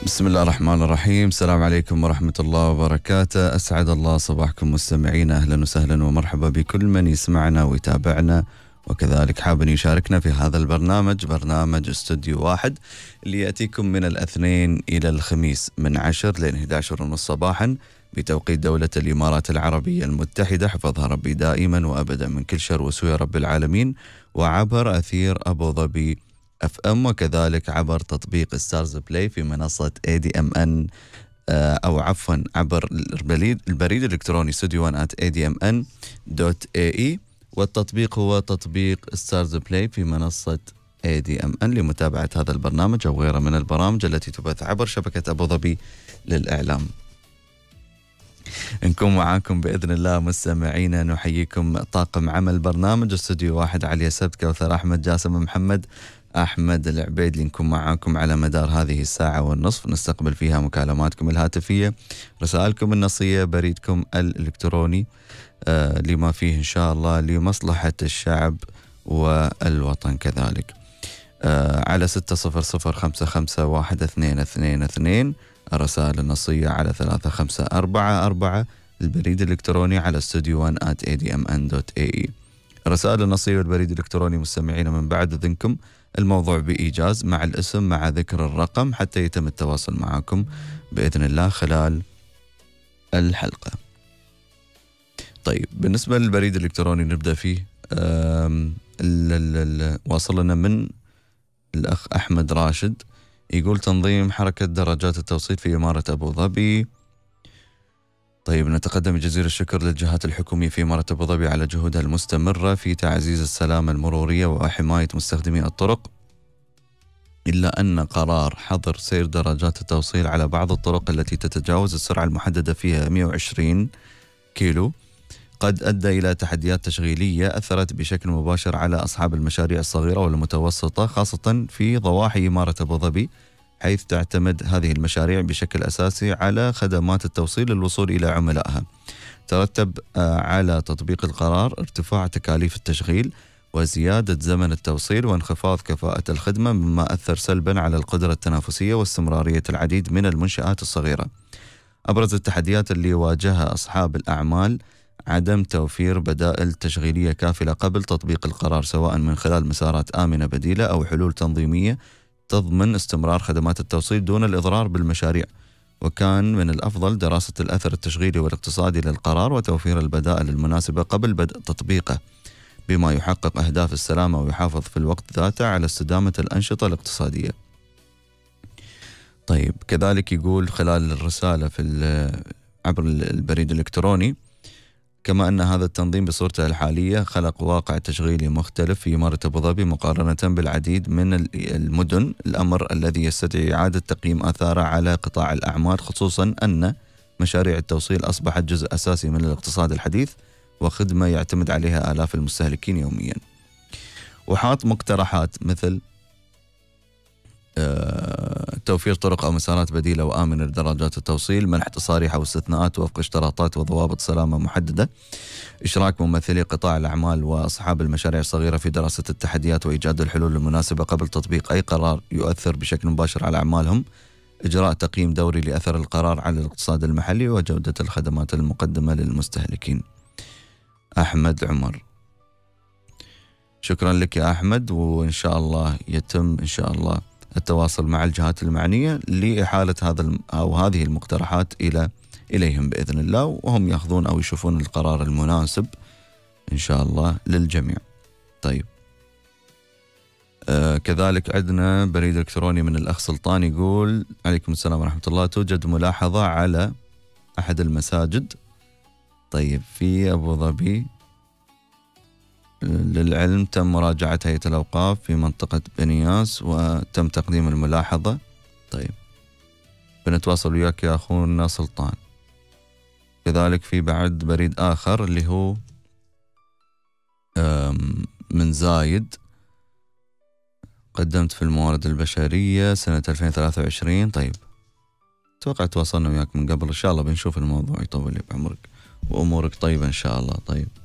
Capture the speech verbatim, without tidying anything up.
بسم الله الرحمن الرحيم. السلام عليكم ورحمة الله وبركاته. أسعد الله صباحكم مستمعينا، أهلا وسهلا ومرحبا بكل من يسمعنا ويتابعنا وكذلك حاب يشاركنا في هذا البرنامج، برنامج استوديو واحد اللي يأتيكم من الاثنين إلى الخميس من عشر لين إحدى عشر ونص صباحا بتوقيت دولة الإمارات العربية المتحدة، حفظها ربي دائما وأبدا من كل شر وسوء رب العالمين، وعبر أثير أبو ظبي اف ام، وكذلك عبر تطبيق ستارز بلاي في منصة اي دي ام ان، او عفوا عبر البريد البريد الالكتروني استوديو واحد آت إيه دي إم إن دوت إيه إي، والتطبيق هو تطبيق ستارز بلاي في منصة اي دي ام ان لمتابعة هذا البرنامج او غيره من البرامج التي تبث عبر شبكة ابو ظبي للاعلام. نكون معاكم بإذن الله مستمعينا، نحييكم طاقم عمل برنامج استوديو واحد: علي سبت، كوثر أحمد، جاسم محمد، أحمد العبيد، لنكون معاكم على مدار هذه الساعة والنصف، نستقبل فيها مكالماتكم الهاتفية، رسائلكم النصية، بريدكم الإلكتروني، آه لما فيه إن شاء الله لمصلحة الشعب والوطن كذلك، آه على ستة صفر صفر خمسة خمسة واحد اثنين اثنين اثنين، الرسائل النصية على ثلاثة خمسة أربعة أربعة، البريد الإلكتروني على استوديو واحد آت إيه دي إم إن دوت إيه إي. الرسائل النصية والبريد الإلكتروني مستمعين من بعد إذنكم الموضوع بإيجاز مع الاسم مع ذكر الرقم حتى يتم التواصل معكم بإذن الله خلال الحلقة. طيب، بالنسبة للبريد الإلكتروني نبدأ فيه. واصل لنا من الأخ أحمد راشد، يقول: تنظيم حركة دراجات التوصيل في إمارة أبو ظبي. طيب، نتقدم بجزيل الشكر للجهات الحكومية في إمارة أبو ظبي على جهودها المستمرة في تعزيز السلامة المرورية وحماية مستخدمي الطرق، إلا أن قرار حظر سير دراجات التوصيل على بعض الطرق التي تتجاوز السرعة المحددة فيها مئة وعشرين كيلو قد أدى إلى تحديات تشغيلية أثرت بشكل مباشر على أصحاب المشاريع الصغيرة والمتوسطة، خاصة في ضواحي إمارة أبو ظبي، حيث تعتمد هذه المشاريع بشكل أساسي على خدمات التوصيل للوصول إلى عملائها. ترتب على تطبيق القرار ارتفاع تكاليف التشغيل وزيادة زمن التوصيل وانخفاض كفاءة الخدمة، مما أثر سلبا على القدرة التنافسية واستمرارية العديد من المنشآت الصغيرة. أبرز التحديات اللي واجهها أصحاب الأعمال عدم توفير بدائل تشغيلية كافلة قبل تطبيق القرار، سواء من خلال مسارات آمنة بديلة أو حلول تنظيمية تضمن استمرار خدمات التوصيل دون الإضرار بالمشاريع. وكان من الأفضل دراسة الأثر التشغيلي والاقتصادي للقرار وتوفير البدائل المناسبة قبل بدء تطبيقه، بما يحقق أهداف السلامة ويحافظ في الوقت ذاته على استدامة الأنشطة الاقتصادية. طيب، كذلك يقول خلال الرسالة في عبر البريد الإلكتروني: كما أن هذا التنظيم بصورته الحالية خلق واقع تشغيلي مختلف في إمارة أبو ظبي مقارنة بالعديد من المدن، الأمر الذي يستدعي إعادة تقييم آثاره على قطاع الأعمال، خصوصا أن مشاريع التوصيل أصبحت جزء أساسي من الاقتصاد الحديث وخدمة يعتمد عليها آلاف المستهلكين يوميا. وحاط مقترحات مثل توفير طرق أو مسارات بديلة وآمنة لدراجات التوصيل، منح تصاريح أو استثناءات وفق اشتراطات وضوابط سلامة محددة، إشراك ممثلي قطاع الأعمال وأصحاب المشاريع الصغيرة في دراسة التحديات وإيجاد الحلول المناسبة قبل تطبيق أي قرار يؤثر بشكل مباشر على أعمالهم، إجراء تقييم دوري لأثر القرار على الاقتصاد المحلي وجودة الخدمات المقدمة للمستهلكين. أحمد عمر، شكرا لك يا أحمد، وإن شاء الله يتم إن شاء الله التواصل مع الجهات المعنية لإحالة هذا أو هذه المقترحات إلى إليهم بإذن الله، وهم يأخذون أو يشوفون القرار المناسب إن شاء الله للجميع. طيب، آه كذلك عندنا بريد إلكتروني من الأخ سلطان، يقول: عليكم السلام ورحمة الله، توجد ملاحظة على أحد المساجد طيب في أبو ظبي، للعلم تم مراجعة هيئة الأوقاف في منطقة بنياس وتم تقديم الملاحظة. طيب، بنتواصل وياك يا أخونا سلطان. كذلك في بعد بريد آخر اللي هو من زايد: قدمت في الموارد البشرية سنة ألفين وثلاثة وعشرين. طيب، توقع تواصلنا وياك من قبل، إن شاء الله بنشوف الموضوع، يطول لي بعمرك وأمورك طيبة إن شاء الله. طيب،